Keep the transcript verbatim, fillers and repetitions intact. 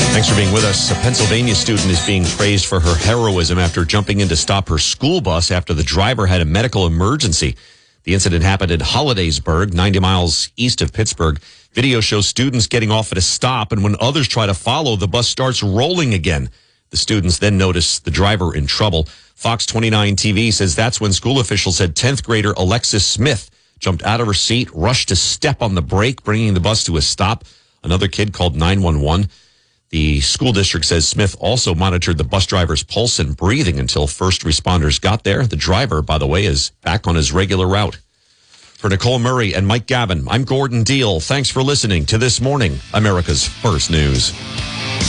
Thanks for being with us. A Pennsylvania student is being praised for her heroism after jumping in to stop her school bus after the driver had a medical emergency. The incident happened in Hollidaysburg, ninety miles east of Pittsburgh. Video shows students getting off at a stop, and when others try to follow, the bus starts rolling again. The students then notice the driver in trouble. Fox twenty-nine T V says that's when school officials said tenth grader Alexis Smith jumped out of her seat, rushed to step on the brake, bringing the bus to a stop. Another kid called nine one one. The school district says Smith also monitored the bus driver's pulse and breathing until first responders got there. The driver, by the way, is back on his regular route. For Nicole Murray and Mike Gavin, I'm Gordon Deal. Thanks for listening to This Morning, America's First News.